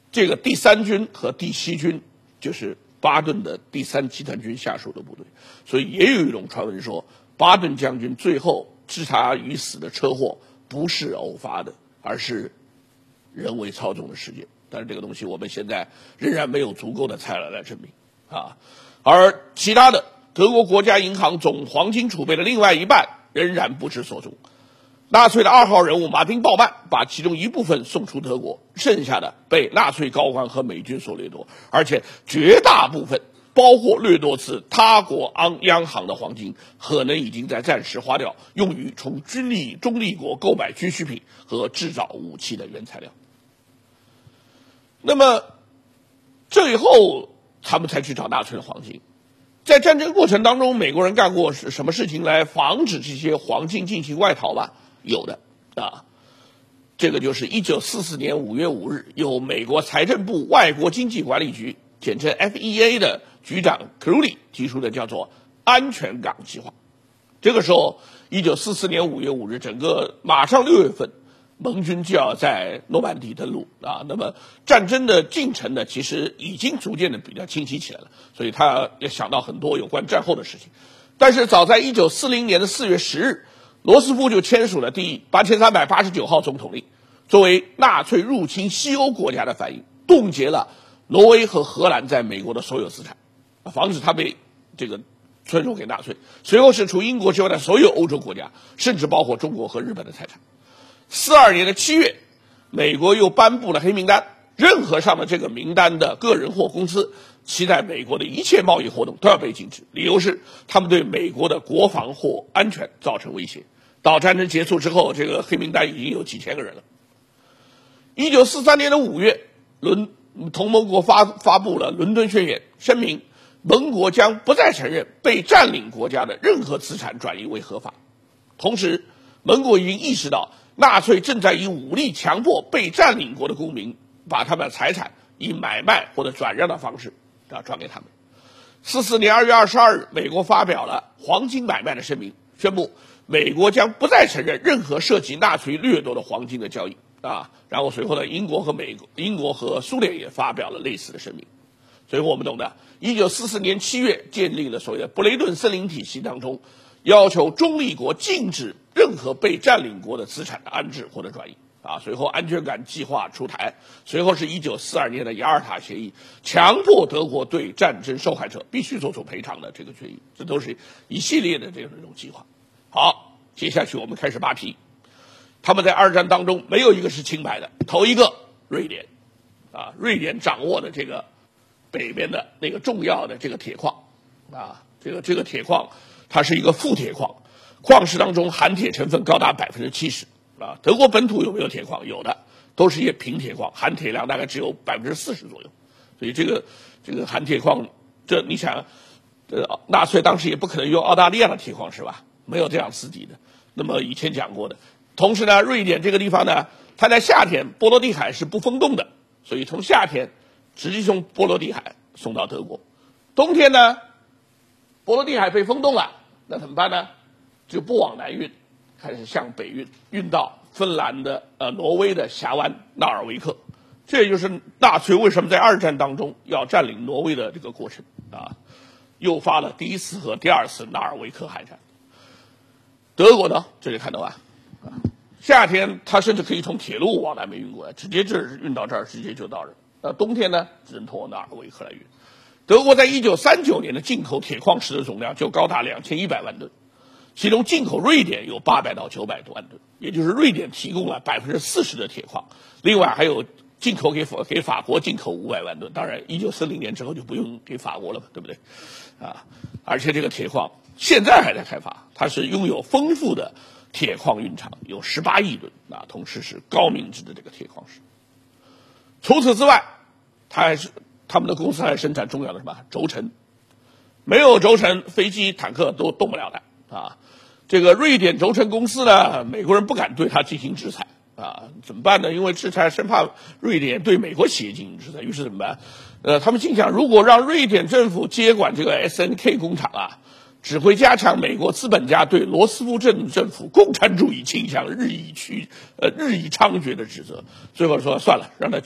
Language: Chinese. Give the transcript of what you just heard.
这个第3军和第7军就是巴顿的第3集团军下属的部队，所以也有一种传闻说，巴顿将军最后置他于死的车祸不是偶发的，而是人为操纵的事件。但是这个东西我们现在仍然没有足够的材料来证明啊。而其他的，德国国家银行总黄金储备的另外一半仍然不知所踪。纳粹的2号人物马丁·鲍曼把其中一部分送出德国，剩下的被纳粹高官和美军所掠夺，而且绝大部分包括掠夺自他国央行的黄金，可能已经在暂时花掉，用于从中立国购买军需品和制造武器的原材料。那么最后他们才去找纳粹的黄金。在战争过程当中，美国人干过什么事情来防止这些黄金进行外逃吧？有的啊，这个就是1944年5月5日，由美国财政部外国经济管理局简称 FEA 的局长克鲁里提出的叫做安全港计划。这个时候1944年5月5日，马上6月份，盟军就要在诺曼底登陆啊。那么战争的进程呢，其实已经逐渐的比较清晰起来了，所以他也想到很多有关战后的事情。但是早在1940年的4月10日，罗斯福就签署了第8389号总统令，作为纳粹入侵西欧国家的反应，冻结了挪威和荷兰在美国的所有资产，防止他被这个出售给纳粹。随后是除英国之外的所有欧洲国家，甚至包括中国和日本的财产。42年的7月，美国又颁布了黑名单，任何上了这个名单的个人或公司，其在美国的一切贸易活动都要被禁止，理由是他们对美国的国防或安全造成威胁。到战争结束之后，这个黑名单已经有几千个人了。1943年的5月，同盟国发布了伦敦宣言，声明盟国将不再承认被占领国家的任何资产转移为合法。同时，盟国已经意识到纳粹正在以武力强迫被占领国的公民把他们的财产以买卖或者转让的方式转给他们。44年2月22日，美国发表了黄金买卖的声明，宣布美国将不再承认任何涉及纳粹掠夺的黄金的交易啊。然后随后呢，英国和苏联也发表了类似的声明。最后我们懂的，1944年7月建立了所谓的布雷顿森林体系当中，要求中立国禁止任何被占领国的资产的安置或者转移啊。随后安全港计划出台，随后是1942年的雅尔塔协议，强迫德国对战争受害者必须做出赔偿的这个决议，这都是一系列的这种计划。好，接下去我们开始扒皮。他们在二战当中没有一个是清白的。头一个瑞典啊，瑞典掌握的这个北边的那个重要的这个铁矿啊，这个铁矿它是一个富铁矿，矿石当中含铁成分高达70%啊。德国本土有没有铁矿？有的，都是一些贫铁矿，含铁量大概只有40%左右。所以这个含铁矿，这你想，纳粹当时也不可能用澳大利亚的铁矿石吧？没有这样刺激的。那么以前讲过的。同时呢，瑞典这个地方呢，它在夏天波罗的海是不封冻的，所以从夏天直接从波罗的海送到德国。冬天呢，波罗的海被封冻了，那怎么办呢？就不往南运，开始向北运，运到芬兰的挪威的峡湾纳尔维克。这也就是纳粹为什么在二战当中要占领挪威的这个过程啊，诱发了第一次和第二次纳尔维克海战。德国呢，这里看到夏天它甚至可以从铁路往南边运过来，直接这运到这儿，直接就到这儿。冬天呢，只能通过纳尔维克来运。德国在1939年的进口铁矿石的总量就高达2100万吨，其中进口瑞典有800到900多万吨，也就是瑞典提供了40%的铁矿，另外还有进口给法国进口500万吨。当然，1940年之后就不用给法国了嘛，对不对？啊，而且这个铁矿现在还在开发，它是拥有丰富的铁矿蕴藏，有18亿吨啊，同时是高品质的这个铁矿石。除此之外，他们的公司还生产重要的什么轴承，没有轴承，飞机、坦克都动不了的啊。这个瑞典轴承公司呢，美国人不敢对它进行制裁啊，怎么办呢？因为制裁生怕瑞典对美国企业进行制裁，于是怎么办？他们心想，如果让瑞典政府接管这个 SNK 工厂啊，只会加强美国资本家对罗斯福政府共产主义倾向日益猖獗的指责。最后说算了，让他